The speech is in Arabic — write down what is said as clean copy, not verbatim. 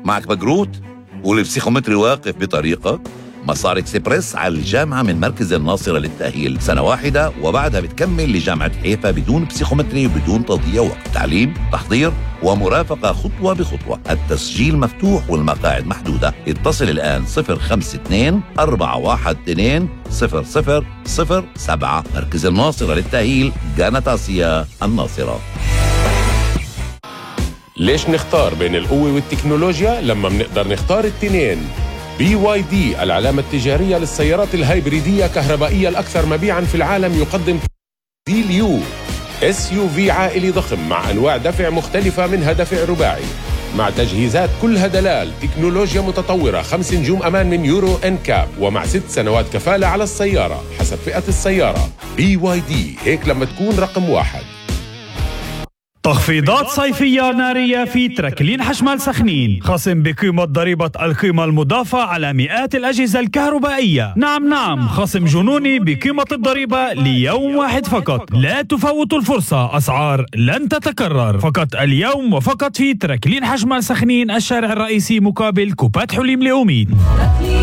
معك بقروت والبسيخومتري واقف بطريقك؟ مسار اكسبرس على الجامعة من مركز الناصرة للتأهيل، سنة واحدة وبعدها بتكمل لجامعة حيفا بدون بسيخومتري وبدون تضييع وقت. تعليم، تحضير ومرافقة خطوة بخطوة. التسجيل مفتوح والمقاعد محدودة. اتصل الآن 052-412-0007. مركز الناصرة للتأهيل، جانة آسيا الناصرة. ليش نختار بين القوة والتكنولوجيا لما بنقدر نختار التنين؟ BYD العلامة التجارية للسيارات الهايبريدية كهربائية الأكثر مبيعاً في العالم يقدم ديليو SUV عائلي ضخم مع أنواع دفع مختلفة، منها دفع رباعي مع تجهيزات كلها دلال، تكنولوجيا متطورة، 5 نجوم أمان من يورو NCAP، ومع 6 سنوات كفالة على السيارة حسب فئة السيارة. BYD، هيك لما تكون رقم 1. تخفيضات صيفية نارية في تركلين حشمال سخنين، خصم بقيمة ضريبة القيمة المضافة على مئات الأجهزة الكهربائية. نعم، خصم جنوني بقيمة الضريبة ليوم واحد فقط. لا تفوتوا الفرصة، أسعار لن تتكرر، فقط اليوم وفقط في تركلين حشمال سخنين، الشارع الرئيسي مقابل كوبات حليم لأميد.